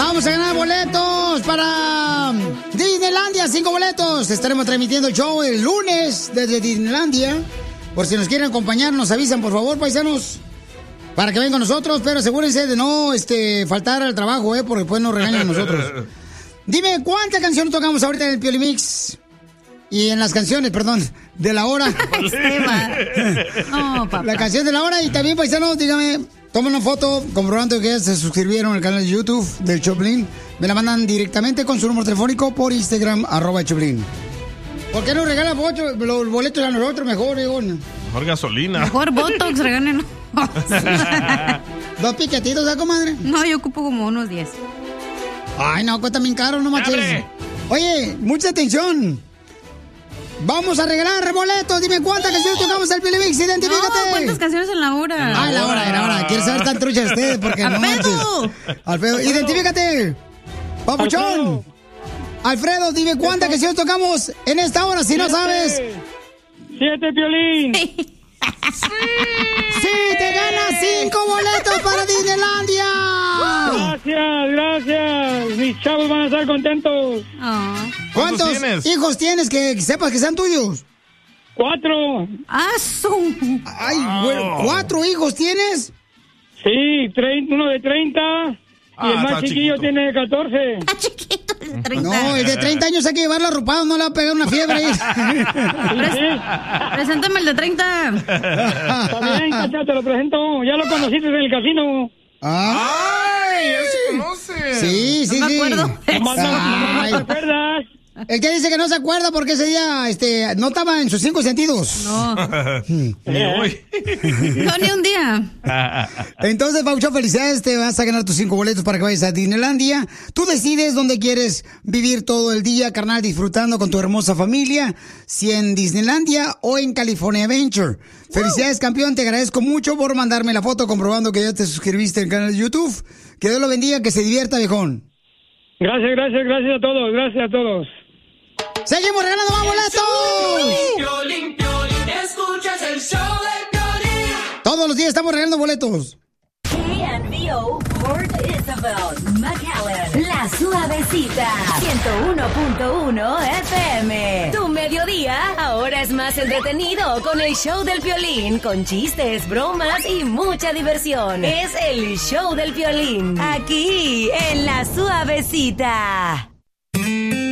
Vamos a ganar boletos para Disneylandia, 5 boletos. Estaremos transmitiendo el show el lunes desde Disneylandia. Por si nos quieren acompañar, nos avisan, por favor, paisanos, para que vengan con nosotros, pero asegúrense de no faltar al trabajo, porque después nos regañan a nosotros. Dime, ¿cuántas canciones tocamos ahorita en el Pioli Mix? Y en las canciones, perdón, de la hora. No, papá. La canción de la hora. Y también, paisanos, dígame, tomen una foto comprobando que ya se suscribieron al canal de YouTube del Choplin. Me la mandan directamente con su número telefónico por Instagram, @Choplin. ¿Por qué no regalan los boletos a nosotros mejor, Egon? Mejor gasolina. Mejor Botox, regálenos. 2 piquetitos, ¿sabes, comadre? No, yo ocupo como unos 10. Ay, no, cuesta bien caro, no manches. Oye, mucha atención. Vamos a regalar boletos. Dime cuántas canciones tocamos el Pioli Mix. Identifícate. No, ¿cuántas canciones en la hora? Ah, la hora. Quiero saber tan trucha de ustedes porque no manches. Alfredo, identifícate. Papuchón. Alfredo, dime cuántas canciones tocamos en esta hora, si no sabes. 7, Piolín. ¡Sí! ¡Te ganas 5 boletos para Disneylandia! Gracias. Mis chavos van a estar contentos. ¿Cuántos hijos tienes que sepas que sean tuyos? 4. Ay, bueno, 4 hijos tienes. Sí, uno de 30. Y el más chiquillo tiene 14. Está chiquito, el de 30. No, el de 30 años hay que llevarlo arropado, no le va a pegar una fiebre. Preséntame el de 30. Está bien, Cacha, te lo presento. Ya lo conociste en el casino. ¡Ay! ¡Él se conoce! Sí. No me acuerdo. ¿No te acuerdas? El que dice que no se acuerda porque ese día no estaba en sus 5 sentidos. No. Ni hoy. No, ni un día. Entonces, Paucho, felicidades. Te vas a ganar tus 5 boletos para que vayas a Disneylandia. Tú decides dónde quieres vivir todo el día, carnal, disfrutando con tu hermosa familia. Si en Disneylandia o en California Adventure. Felicidades, campeón. Te agradezco mucho por mandarme la foto comprobando que ya te suscribiste al canal de YouTube. Que Dios lo bendiga, que se divierta, viejón. Gracias a todos. Gracias a todos. ¡Seguimos regalando más boletos! Piolín, escuchas el show de Piolín. Todos los días estamos regalando boletos. KNVO Port Isabel, McAllen, La Suavecita, 101.1 FM. Tu mediodía ahora es más entretenido con el show del Piolín, con chistes, bromas y mucha diversión. Es el show del Piolín, aquí en La Suavecita.